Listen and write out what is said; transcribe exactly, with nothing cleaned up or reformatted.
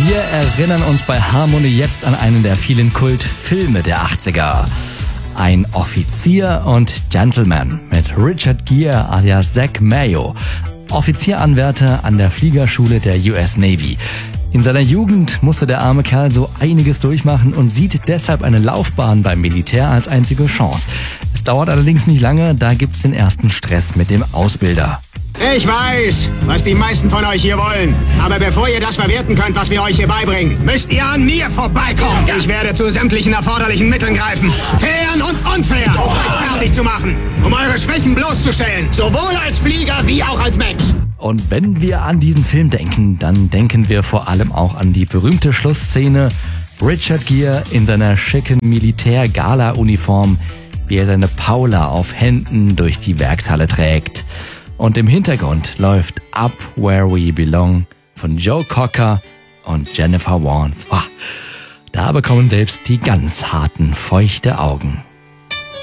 Wir erinnern uns bei Harmony jetzt an einen der vielen Kultfilme der achtziger. Ein Offizier und Gentleman mit Richard Gere alias Zack Mayo, Offizieranwärter an der Fliegerschule der U S Navy. In seiner Jugend musste der arme Kerl so einiges durchmachen und sieht deshalb eine Laufbahn beim Militär als einzige Chance. Es dauert allerdings nicht lange, da gibt's den ersten Stress mit dem Ausbilder. Ich weiß, was die meisten von euch hier wollen. Aber bevor ihr das verwerten könnt, was wir euch hier beibringen, müsst ihr an mir vorbeikommen. Ich werde zu sämtlichen erforderlichen Mitteln greifen, fairen und unfair, um euch fertig zu machen, um eure Schwächen bloßzustellen, sowohl als Flieger wie auch als Mensch. Und wenn wir an diesen Film denken, dann denken wir vor allem auch an die berühmte Schlussszene. Richard Gere in seiner schicken Militär-Gala-Uniform, wie er seine Paula auf Händen durch die Werkshalle trägt. Und im Hintergrund läuft Up Where We Belong von Joe Cocker und Jennifer Warnes. Oh, da bekommen selbst die ganz harten, feuchte Augen.